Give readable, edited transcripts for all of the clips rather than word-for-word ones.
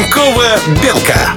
Ранкова білка.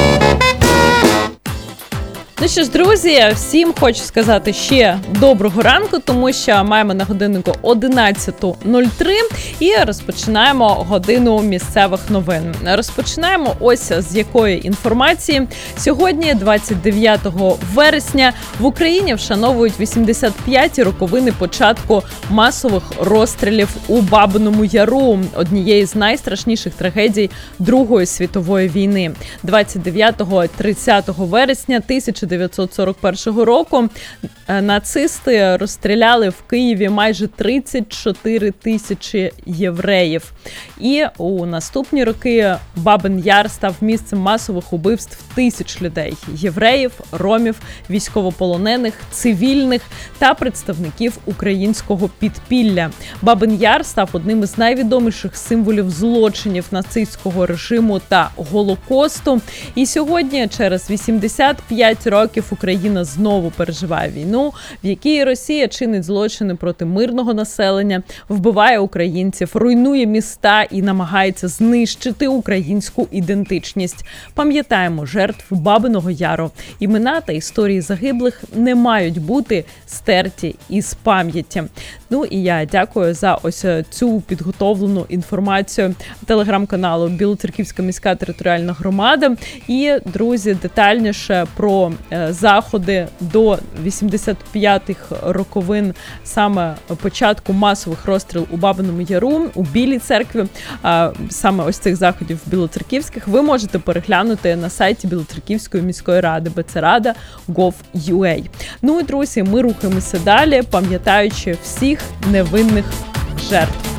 Ну що ж, друзі, всім хочу сказати ще доброго ранку, тому що маємо на годиннику 11:03 і розпочинаємо годину місцевих новин. Розпочинаємо ось з якої інформації. Сьогодні, 29 вересня, в Україні вшановують 85-ті роковини початку масових розстрілів у Бабиному Яру, однієї з найстрашніших трагедій Другої світової війни. 29-30 вересня 1941 року нацисти розстріляли в Києві майже 34 тисячі євреїв. І у наступні роки Бабин Яр став місцем масових убивств тисяч людей – євреїв, ромів, військовополонених, цивільних та представників українського підпілля. Бабин Яр став одним із найвідоміших символів злочинів нацистського режиму та Голокосту. І сьогодні, через 85 років, Україна знову переживає війну, в якій Росія чинить злочини проти мирного населення, вбиває українців, руйнує міста і намагається знищити українську ідентичність. Пам'ятаємо жертв Бабиного Яру. Імена та історії загиблих не мають бути стерті із пам'яті. Ну і я дякую за ось цю підготовлену інформацію телеграм-каналу Білоцерківська міська територіальна громада. І, друзі, детальніше про заходи до 85-х роковин, саме початку масових розстрілів у Бабиному Яру, у Білій церкві, саме ось цих заходів білоцерківських, ви можете переглянути на сайті Білоцерківської міської ради bcrada.gov.ua. Ну і, друзі, ми рухаємося далі, пам'ятаючи всіх невинних жертв.